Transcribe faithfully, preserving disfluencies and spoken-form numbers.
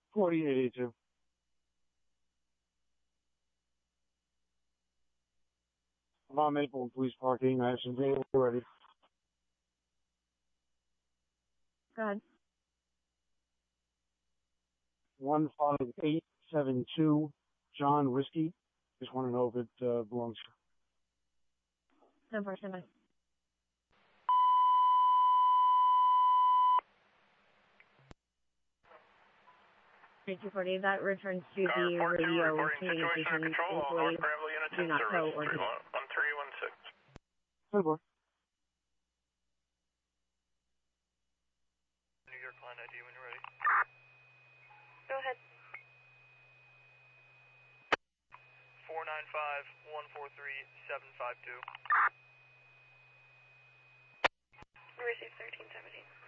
forty-eight eighty-two. I'm on Maple and Police Parking. I have some data ready. Go ahead. one five eight seven two, John Risky. Just want to know if it uh, belongs to. No person. two forty, that returns to the radio communication employee. Do not go or do not. one three one six. Hey, boy. New York line I D when you're ready. Go ahead. four nine five, one four three, seven five two. Receive thirteen seventeen.